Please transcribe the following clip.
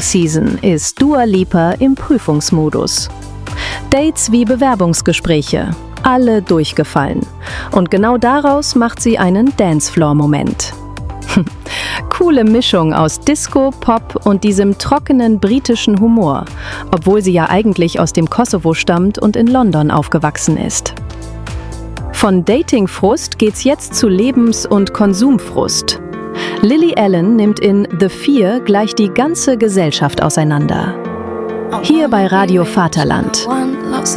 Season ist Dua Lipa im Prüfungsmodus. Dates wie Bewerbungsgespräche, alle durchgefallen. Und genau daraus macht sie einen Dancefloor-Moment. Coole Mischung aus Disco, Pop und diesem trockenen britischen Humor, obwohl sie ja eigentlich aus dem Kosovo stammt und in London aufgewachsen ist. Von Datingfrust geht's jetzt zu Lebens- und Konsumfrust. Lily Allen nimmt in The Fear gleich die ganze Gesellschaft auseinander. Hier bei Radio Vaterland.